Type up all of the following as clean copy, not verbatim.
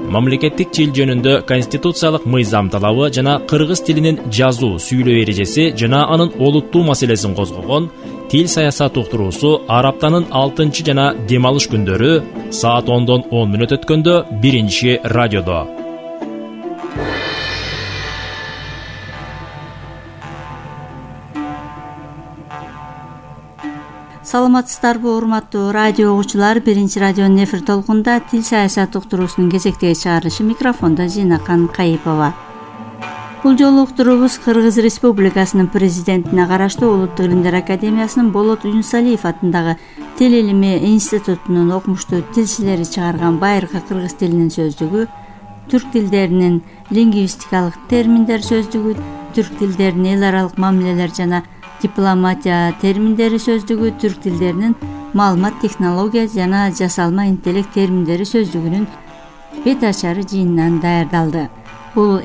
мамлекеттик тил жөнүндө конституциялык мыйзам талабы жана кыргыз тилинин жазуу, сүйлөө эрежеси жана анын олуттуу маселесин козгогон Тил саясат уктуруусу ар аптанын 6 жана дем алыш күндөрү саат 10:10 өткөндө биринчи радиодо. Саламатсыздарбы, урматтуу радио угуучулар? Биринчи радионун эфир толкунда тил саясат уктуруусунун кезектеги чыгарылышы, микрофондо Жинакан Кайыпова. Бул жолу уктуруубуз Кыргыз Республикасынын президентине караштуу Улуттук илимдер академиясынын Болот Уюнсалиев атындагы Тил илими институтунун окумуштуу тилчилери чыгарган байыркы кыргыз тилинин сөздүгү, түрк тилдеринин лингвистикалык терминдер сөздүгү, түрк тилдеринин эл аралык мамилелер жана дипломатия терминдери сөздүгү, түрк тилдеринин маалымат технология жана жасалма интеллект терминдери сөздүгүнүн бет ачары жыйынынан даярдалды. Бул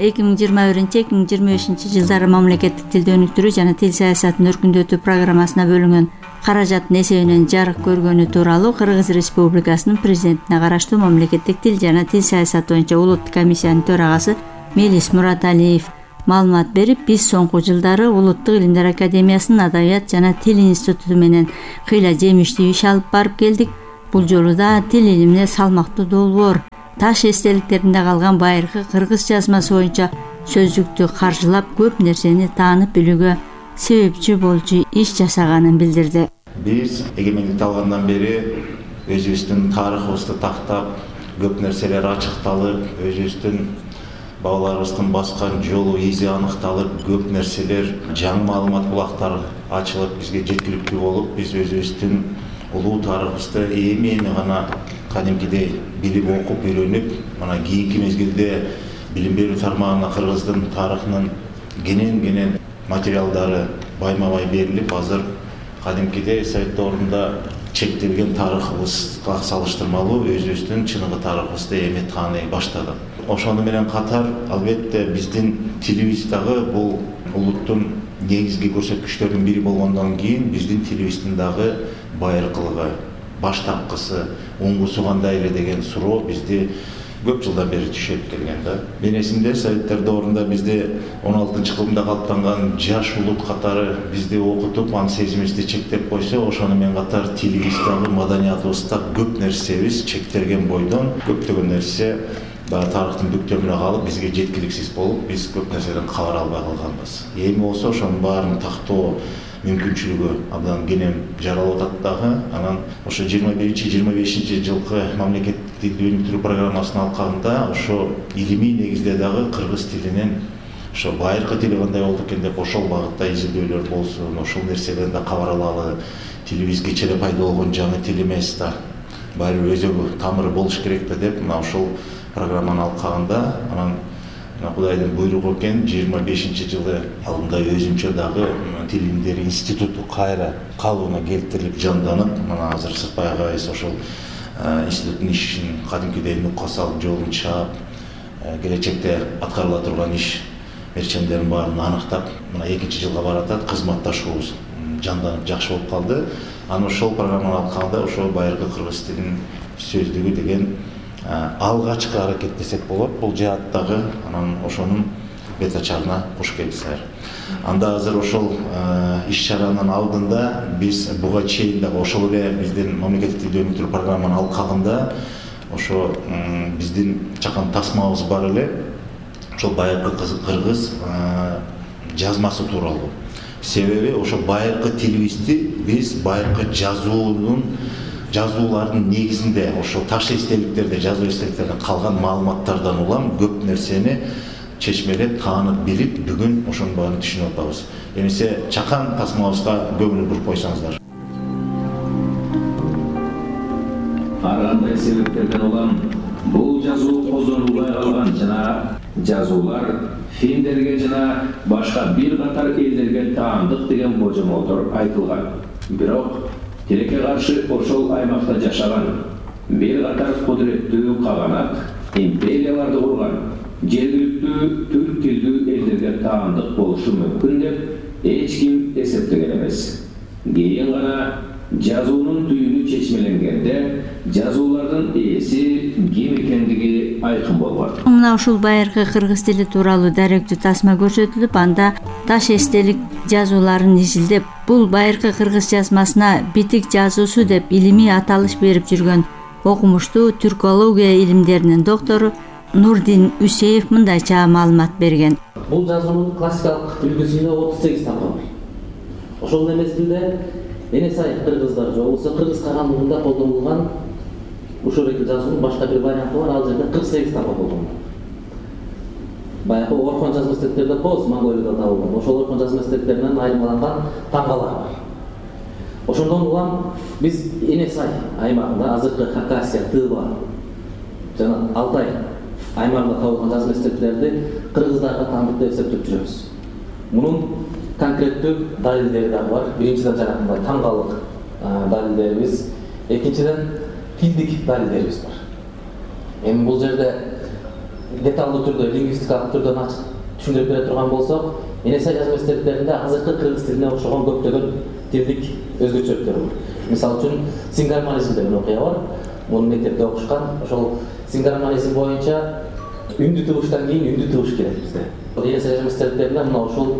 2021-2025 жылдары мамлекеттик тилди өнүктүрүү жана тил саясатын өркүндөтүү программасына бөлүнгөн каражаттын эсебинен жарык көргөнү тууралуу Кыргыз Республикасынын президентине караштуу мамлекеттик тил жана тил саясаты боюнча улуттук комиссиянын төрагасы Мелис Мураталиев маалымат берип, биз соңку жылдары Улуттук илимдер академиясынын Адабият жана тил институту менен кыйла жемиштүү иш алып барып келдик. Бул жолу да тил илимине салмактуу долбоор, таш эстеликтеринде калган байыркы кыргыз жазмасы боюнча сөздүктү каржылап, көп нерсени таанып билүүгө себепчи болчу иш жасаганын билдирди. Биз эгемендик алгандан бери өзүбүздүн тарыхыбызды тактап, көп нерселер ачыкталып, өзүбүздүн бабаларыбыздын баскан жолу изи аныкталып, көп нерселер, жаңы маалымат булактары ачылып, бизге жеткиликтүү болуп, биз өзүбүздүн улуу тарыхыбызды эми гана кадимкидей билип окуп үйрөнүп, мына кийинки мезгилде билим берүү тармагына кыргыздын тарыхынын кенен материалдары байма-бай берилип, азыр кадимкидей совет доорунда чектелген тарыхыбызга салыштырмалуу өзүбүздүн чыныгы тарыхыбызды эми тааный баштадык. Ошону менен катар, албетте биздин тилибиз дагы бул улуттун негизги көрсөткүчтөрүнүн бири болгондон кийин биздин тилибиздин дагы байыркылыгы, баштапкысы, уңгусу кандай эле деген суроо бизди көп жылдан бери түшүп келген да. Мен эсимде советтер доорунда бизди 16-кылымда калыптанган жаш улут катары бизди окутуп, анын сезимибизди чектеп койсо, ошону менен катар тилибиз дагы, маданиятыбызда көп нерсебиз чектелген бойдон көптөгөн нерсе дагы тарыхтын бүктөмүнө калып, бизге жеткиликсиз болуп, биз көп нерседен кабар албай калганбыз. Эми болсо ошонун баарын тактоо мүмкүнчүлүгү абдан кенен жаралып атат дагы. Анан ошо 21-25 жылкы мамлекеттик тилди өнүктүрүү программасынын алкагында ошо илимий негизде дагы кыргыз тилинин ошо байыркы тили кандай болду экен деп ошол багытта изилдөөлөр болсун, ошол нерселерден да кабар алалы. Тилибиз кечээ пайда болгон жаңы тил эмес да, баары өзөгү тамыры болуш керек да деп, мына ошол программанын алкагында, анан Кудайдын буйругу экен 25 жылы алдында өзүнчө дагы тил илимдери институту кайра калыбына келтирилип жанданып, мына азыр Сыртбай агайыбыз ошол институттун ишин кадимкидей нукка салып, жолун чаап, келечекте аткарыла турган иш мерчемдерин баарын аныктап, мына 2 жылга баратат, кызматташуубуз жанданып жакшы болуп калды. Анан ошол программанын алкагында ошо байыркы кыргыз тилинин сөздүгү деген алгачкы аракет десек болот. Бул жааттагы анан ошонун бет ачарына куш келипсиздер. Анда азыр ошол иш-чаранын алдында биз буга чейин дагы ошол эле биздин мамлекеттик тилди өнүктүрүү программанын алкагында ошо биздин чакан тасмабыз бар эле. Ошол байыркы кыргыз жазмасы тууралуу. Себеби ошо байыркы тилибизди биз байыркы жазуулардын негизинде, ошо таш эстеликтерде, жазуу эстеликтерден калган маалыматтардан улам көп нерсени чечмелеп, таанып билип, бүгүн ошонун баарын түшүнүп атабыз. Эмесе чакан тасмабызга көңүл буруп койсоңуздар. Ар кандай себептерден улам бул жазуу козонулбай калган жана жазуулар финдерге жана башка бир катар элдерге таандык деген божомолдор айтылган. Бирок тилекке каршы ошол аймакта жашаган бир катар кудуреттүү каганат империяларды курган жергиликтүү түрк тилдүү элдерге таандык болушу мүмкүн деп эч ким эсептеген эмес. Кийин гана жазуунун түйүнү чечмеленгенде жазуулардын ээси ким экендиги айқын болгон. Мына ушул байыркы кыргыз тили тууралуу даректүү тасма көрсөтүлүп, анда таш эстелик жазууларын изилдеп, бул байыркы кыргыз жазмасына битик жазуусу деп илимий аталыш берип жүргөн окумуштуу түркология илимдеринин доктору Нурдин Үсеев мындайча маалымат берген. Бул жазуунун классикалык үлгүсүндө 38 тапа бар. Ошол мезгилде эне сай кыргыздар же болбосо кыргыз кагандыгында колдонулган ушул эки жазуунун башка бир варианты бар, ал жерде 48 тапа болгон. Баягы орхон жазма эстектерде коз Монголияда табылган. Ошол орхон жазма эстектеринен айырмаланган тамгалар бар. Ошондон улам биз эне сай аймагында азыркы Хакасия, Тыва жана Алтай аймагында табылган жазма эстектерди кыргыздарга таандык деп эсептеп жүрөбүз. Мунун конкреттүү далилдери да бар. Биринчиден жанагындай тамгалык далилдерибиз, экинчиден тилдик далилдерибиз бар. Эми бул жерде деталдуу түрдө, лингвистикалык түрдө ачык түшүндүрүп бере турган болсок, эне сай жазма эстектеринде азыркы кыргыз тилине окшогон көптөгөн тилдик өзгөчөлүктөр бар. Мисалы үчүн сингармонизм деген окуя бар. Муну мектепте окушкан. Ошол сингармонизм боюнча үндү тыбыштан кийин үндү тыбыш келет бизде. Эне сай жазма эстектеринде мына ушул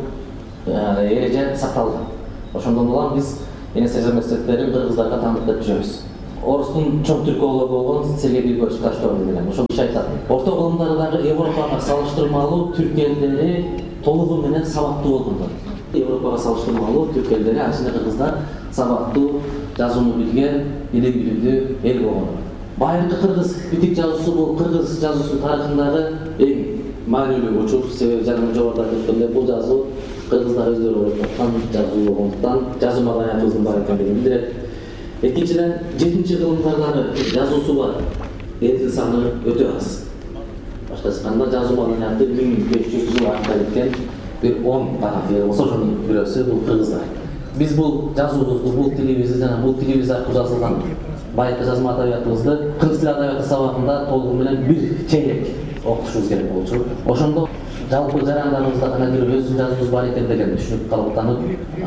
эреже сакталган. Ошондон улам биз эне сай жазма эстектерин кыргыздарга таандык деп жүрөбүз. Орустун чоң түркологу болгон Сергей Григорьевич Каштовый деген ошол киши айтат. Орто кылымдардагы Европага салыштырмалуу түрк элдери толугу менен сабаттуу болгондор. Европага салыштырмалуу түрк элдери ачында кыргыздар сабаттуу, жазууну билген, илим билимдүү эл болгондор. Байыркы кыргыз битик жазуусу бул кыргыз жазуусунун тарыхындагы эң маанилүү учур. Себеби жана жогоруда айткандай бул жазуу кыргыздар өздөрү ойлоткон жазуу болгондуктан жазуу маданиятыбыздын бар экендигин билдирет. Экинчиден 7-чи кылымдардагы жазуусу бар элдин саны өтө аз. Башкача айтканда жазуу маданияты 1500 жыл артка кеткен бир 10 тарап эл болсо ошонун бирөөсү бул кыргыздар. Биз бул жазуубузду, бул тилибизди жана бул тилибиз аркылуу жазылган байыркы жазма адабиятыбызды кыргыз тили адабияты сабагында толугу менен бир чейрек окутушубуз керек болчу. Ошондо жалпы жарандарыбызда гана бир өзүбүздүн жазуубуз бар экен деген түшүнүк калыптанып,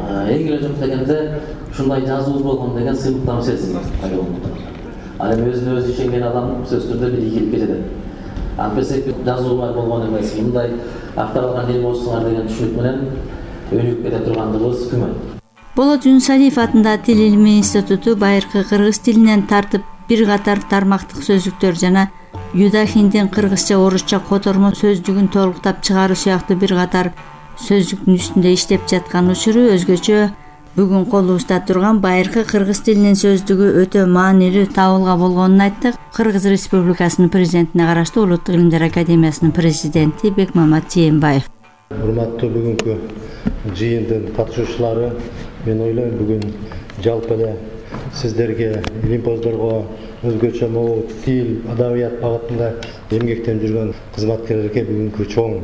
эң эле жок дегенде ушундай жазуубуз болгон деген сыйлыктан сезим пайда болмок. Ал эми өзүнө өзү ишенген адам сөзсүз түрдө бир ийгиликке жетет. Антпесек жазуу бар болгон эмес, мындай актарылган эл болсуңар деген түшүнүк менен өнүгүп кете тургандыгыбыз күмөн. Болот Жунсалиев атындагы Тил илими институту байыркы кыргыз тилинен тартып бир катар тармактык сөздүктөр жана Юдахиндин кыргызча орусча котормо сөздүгүн толуктап чыгаруу сыяктуу бир катар сөздүктүн үстүндө иштеп жаткан учуру өзгөчө бүгүн колубузда турган байыркы кыргыз тилинин сөздүгү өтө маанилүү табылга болгонун айтты. Кыргыз Республикасынын президентине караштуу Улуттук илимдер академиясынын президенти Бекмамат Жээнбаев. Урматтуу бүгүнкү жыйындын катышуучулары, мен ойлойм бүгүн жалпы эле сиздерге, илимпоздорго өзгөчө могу тил, адабият багытында эмгектенип жүргөн кызматкерлерге бүгүнкү чоң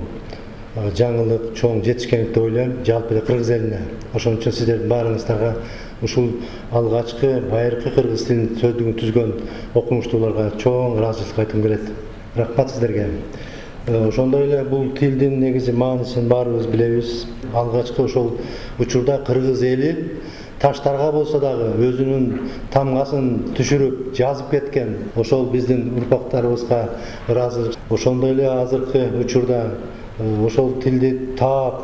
жаңылык, чоң жетишкендик деп ойлойм, жалпы эле кыргыз элине. Ошон үчүн сиздердин баарыңыздарга ушул алгачкы байыркы кыргыз тилинин сөздүгүн түзгөн окумуштууларга чоң ыраазычылык айткым келет. Рахмат сиздерге. Ошондой эле бул тилдин негизи маанисин баарыбыз билебиз. Алгачкы ошол учурда кыргыз эли таштарга болсо дагы өзүнүн тамгасын түшүрүп жазып кеткен. Ошол биздин урпактарыбызга ыраазычылык. Ошондой эле азыркы учурда ошол тилди таап,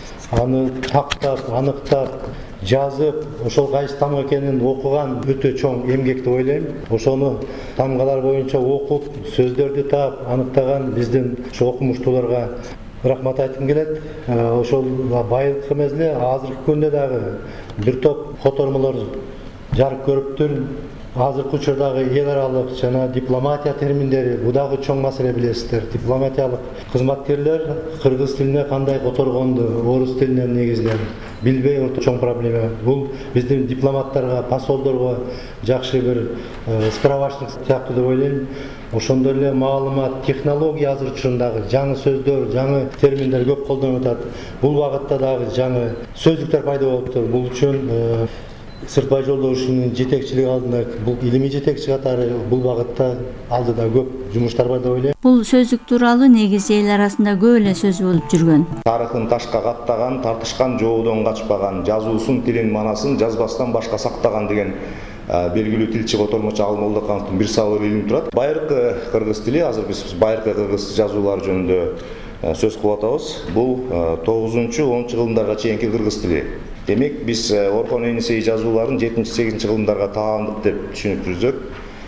аны тактап, аныктап, жазып, ошол кайсы тамга экенин окуган өтө чоң эмгек деп ойлойм. Ошону тамгалар боюнча окуп, сөздөрдү таап, аныктаган биздин ошо окумуштууларга рахмат айткым келет. Ошол байыркы эмес эле азыркы күндө дагы бир топ котормолор жарык көрүптүр. Азыркы учурдагы эл аралык жана дипломатия терминдери, бул дагы чоң маселе билесиздер. Дипломатиялык кызматкерлер кыргыз тилине кандай которгонду, орус тилинен негизинен билбей орто чоң проблема. Бул биздин дипломаттарга, посолдорго жакшы бир справочник сыяктуу деп ойлойм. Ошондой эле маалымат, технология азыр учурдагы жаңы сөздөр, жаңы терминдер көп колдонуп атат. Бул багытта дагы жаңы сөздүктөр пайда болуптур. Бул үчүн Сыртбай Жолдошевдун жетекчилиги алдында бул илимий жетекчи катары бул багытта алдыда көп жумуштар бар деп ойлойм. Бул сөздүк тууралуу негизи эл арасында көп эле сөз болуп жүргөн. Тарыхын ташка каттаган, тартышкан жоодон качпаган, жазуусун, тилин, манасын жазбастан башка сактаган деген белгилүү тилчи Котормочу Алмолдокановдун бир сабыр илим турат. Байыркы кыргыз тили, азыр биз байыркы кыргыз жазуулар жөнүндө сөз кылып атабыз. Бул 9-10 кылымдарга чейинки кыргыз тили. Демек биз Орхон Енисей жазууларын 7-8 кылымдарга таандык деп түшүнүп жүрсөк,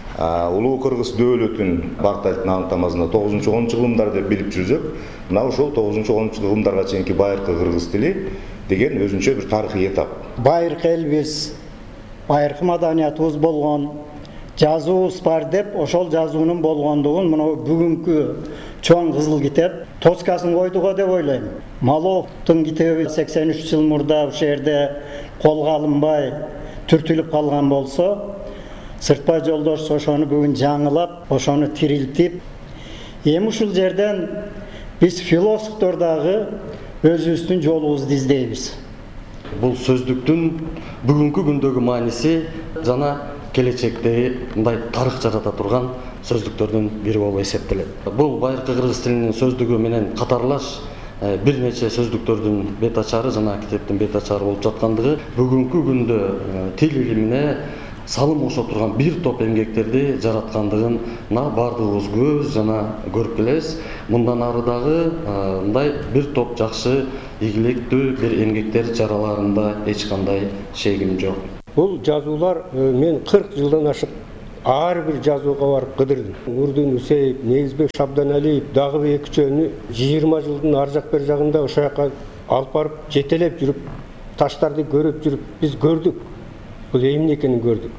улуу кыргыз дөөлөтүн Бактальдын анықтамасында 9-10 кылымдар деп билип жүрсөк, мына ошол 9-10 кылымдарга чейинки байыркы кыргыз тили деген өзүнчө бир тарыхый этап. Байыркы элбиз, байыркы маданиятыбыз болгон, жазуубуз бар деп, ошол жазуунун болгондугун мына бүгүнкү чоң кызыл китеп точкасын койдуго деп ойлойм. Маловдун китеби 83 жыл мурда ушул жерде колго алынбай түртүлүп калган болсо, Сыртбай Жолдош ошону бүгүн жаңылап, ошону тирилтип, эми ушул жерден биз философтор дагы өзүбүздүн жолубузду издейбиз. Бул сөздүктүн бүгүнкү күндөгү мааниси жана келечектеги мындай тарых жарата турган сөздүктөрдүн бири болуп эсептелет. Бул байыркы кыргыз тилинин сөздүгү менен катарлаш бир нече сөздүктөрдүн бет ачары жана китептин бет ачары болуп жаткандыгы бүгүнкү күндө тил илимине салым кошо турган бир топ эмгектерди жараткандыгын баардыгыбыз көз жана көрүп келебиз. Мындан ары дагы мындай бир топ жакшы ийгиликтүү бир эмгектер жараларында эч кандай шегим жок. Бул жазуулар мен 40 жылдан ашык ар бир жазууга барып кыдырдым. Нурдин Усеев, Негизбек Шабданалиев дагы бир экичөөнү 20 жылдын ар жак бер жагында ошол жака алып барып жетелеп жүрүп, таштарды көрүп жүрүп биз көрдүк. Бул эмне экенин көрдүк.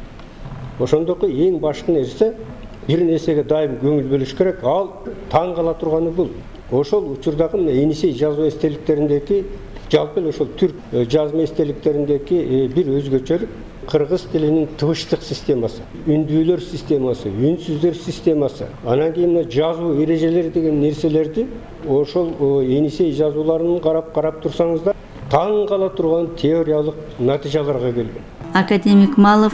Ошондойку эң башкы нерсе бир нерсеге дайым көңүл бөлүш керек. Ал таң кала турганы бул. Ошол учурдагы Енисей жазуу эстеликтериндеги жалпы ошол түрк жазма эстеликтериндеги бир өзгөчөлүк кыргыз тилинин тыбыштык системасы, үндүүлөр системасы, үнсүздөр системасы, анан кийин жазуу эрежелери деген нерселерди ошол Енисей жазууларын карап турсаңыздар таң кала турган теориялык натыйжаларга келген. Академик Малов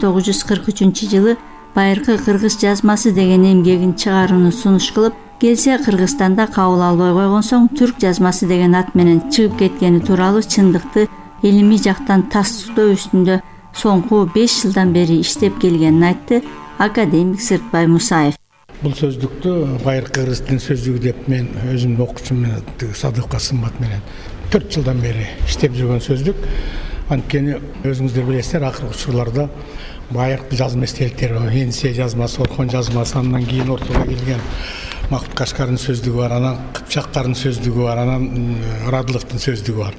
1943 жылы байыркы кыргыз жазмасы деген эмгегин чыгарууну сунуш кылып, келсе Кыргызстанда кабыл албай койгон соң түрк жазмасы деген ат менен чыгып кеткени тууралуу чындыкты илимий жактан тастыктоо үстүндө соңку 5 жылдан бери иштеп келгенин айтты академик Сыртбай Мусаев. Бул сөздүктү байыркы кыргыз тилинин сөздүгү деп мен өзүмдүн окуучум менен Садыков Сымбат менен 4 жылдан бери иштеп жүргөн сөздүк. Анткени өзүңүздөр билесиздер, акыркы учурларда байыркы жазма эстеликтер, Енисей жазмасы, Орхон жазмасы, андан кийин ортого келген Махмут Кашкардын сөздүгү бар, анан Кыпчактардын сөздүгү бар, анан Радыловдун сөздүгү бар.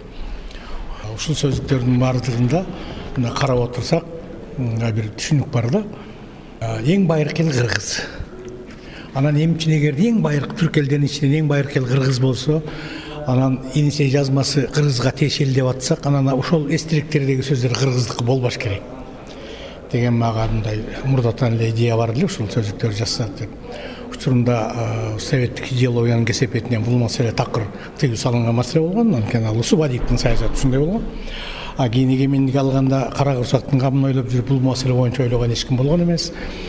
Ушул сөздүктөрдүн баардыгында мына карап отурсак, бир түшүнүк бар да. Эң байыркы эл кыргыз. Анан эми үчүн эгер эң байыркы түрк элдеринин ичинен эң байыркы эл кыргыз болсо, анан Енисей жазмасы кыргызга тиешелүү деп атсак, анан ошол эстеликтердеги сөздөр кыргыздыкы болбош керек деген мага мындай мурдатан эле идея бар эле, ушул сөздүктөрдү жазсак деп. Учурунда советтик идеологиянын кесепетинен бул маселе такыр тыюу салынган маселе болгон, анткени ал Усубадиевдин саясаты ушундай болгон. Кийин эгемендик алганда Кара Курсактын камын ойлоп жүрүп бул маселе боюнча ойлогон эч ким болгон эмес.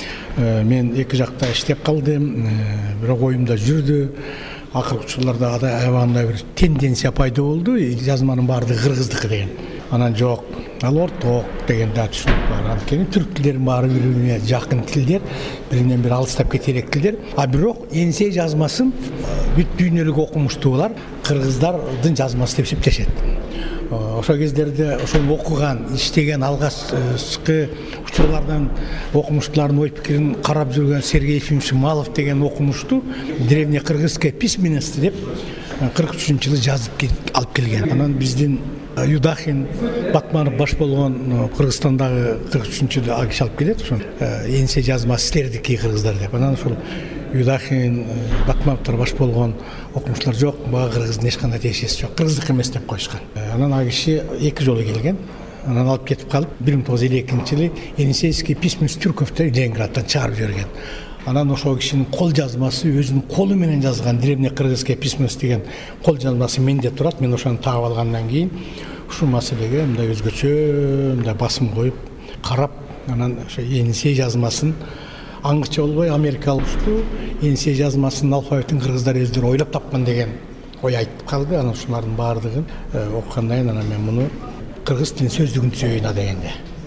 Мен эки жакта иштеп калдым, бирок оюмда жүрдү. Акыркы учурларда аябагандай бир тенденция пайда болду, жазманын баардыгы кыргыздыкы деген. Анан жок, ал орток деген да түшүнүк бар. Анткени түрк тилдеринин баары бири-бирине жакын тилдер, биринен бири алыстап кете элек тилдер. Бирок Енисей жазмасын бүт дүйнөлүк окумуштуулар кыргыздардын жазмасы деп эсептешет. Ошол кездерде ошол окуган, иштеген алгачкы учурлардан окумуштуулардын ой пикирин карап жүргөн Сергей Ефимович Малов деген окумушту древнекыргызская письменность деп 43-жылы жазып алып келген. Анан биздин Юдахин Батманов баш болгон Кыргызстандагы 43-жылы ал киши алып келет, ошол Енисей жазмасы силердики кыргыздар деп. Анан ошол Юдахин Батмановтор баш болгон окумуштуулар жок, бага кыргыздын эч кандай тиешеси жок, кыргыздык эмес деп коюшкан. Анан ал киши 2 жолу келген. Анан алып кетип калып 1952-жылы Енисейский письменность тюрков деп Ленинградтан чыгарып жиберген. Анан ошол кишинин кол жазмасы, өзүнүн колу менен жазган древнекыргызская письменность деген кол жазмасы менде турат. Мен ошону таап алгандан кийин ушул маселеге мындай өзгөчө мындай басым коюп карап, анан ошо Енисей жазмасын аңгыча болбой Америка алыштуу, Енисей жазмасынын алфавитин кыргыздар өздөрү ойлоп тапкан деген ой айтып калды. Анан ушулардын баардыгын окугандан кийин анан мен муну кыргыз тилинин сөздүгүн түзөйүн дегенде.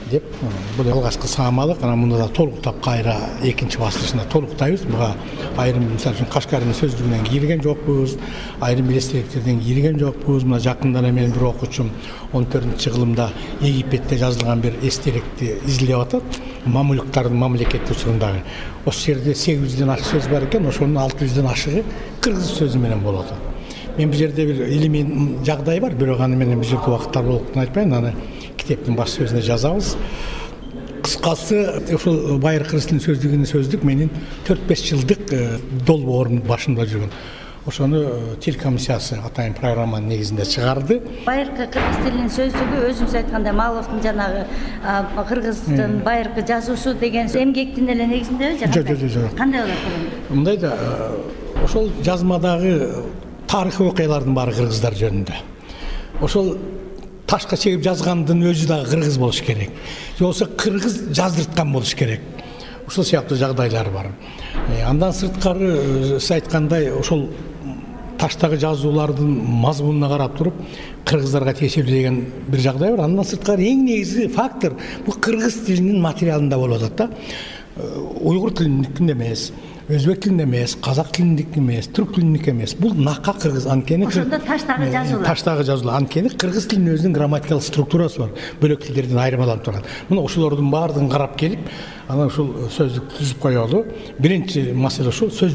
деп бұл алғашқы самалық. Ана мұнда да толықтап қайра екінші басылышында толықтаймыз. Бұға айрым мысалы үшін Қашқарының сөздігінен киірген жоқпыз, айрым елестіректерден киірген жоқпыз. Мына жақындана мен бір оқушым 14-ші ғылымда Египетте жазылған бір естелікті изілеп атады. Мамлюктардың мамлекеті тұсындағы. Осы жерде 800-ден ашық сөз бар екен, ошоның 600-ден ашығы қырғыз сөзіменен болады. Мен бұл жерде бір элемент жағдай бар, бирок аны менен бұл жерде уақыттар болуптун айтпайын, аны китептин баш сөзүнө жазабыз. Кыскасы, ошол байыр кыргыз тилинин сөздүгүнүн сөздүк менин 4-5 жылдык долбоордун башында жүргөн. Ошону тил комиссиясы атайын программанын негизинде чыгарды. Байыркы кыргыз тилинин сөздүгү өзүңүз айткандай Маловдун жанагы кыргыздын байыркы жазуусу деген эмгектин эле негизиндеби же кандай? Жок. Кандай болот? Мындай да ошол жазмадагы тарыхый окуялардын баары кыргыздар жөнүндө. Ошол ташка чегип жазгандын өзү дагы кыргыз болуш керек. Же болбосо кыргыз жаздырткан болуш керек. Ушул сыяктуу жагдайлар бар. Андан сырткары сиз айткандай ошол таштагы жазуулардын мазмунуна карап туруп кыргыздарга тиешелүү деген бир жагдай бар. Андан сырткары эң негизги фактор бул кыргыз тилинин материалында болуп атат да. Уйгур тилиндикинде эмес, өзбек тилинде эмес, казак тилиндики эмес, түрк тилиндики эмес. Бул нака кыргыз. Анткени ошондо таштагы жазуулар. Таштагы жазуулар. Анткени кыргыз тилинин өзүнүн грамматикалык структурасы бар. Бөлөк тилдерден айырмаланып турат. Мына ошолордун баардыгын карап келип, анан ушул сөздүктү түзүп коелу. Биринчи маселе ушул сөз